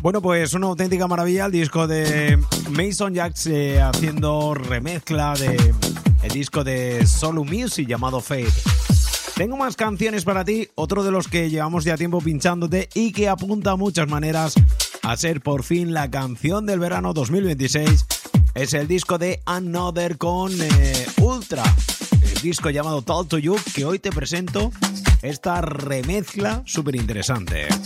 Bueno, pues una auténtica maravilla el disco de Mason Jax haciendo remezcla de el disco de Solo Music llamado Fate. Tengo más canciones para ti, otro de los que llevamos ya tiempo pinchándote y que apunta a muchas maneras a ser por fin la canción del verano 2026. Es el disco de Another con Ultra, el disco llamado Talk to You, que hoy te presento esta remezcla súper interesante.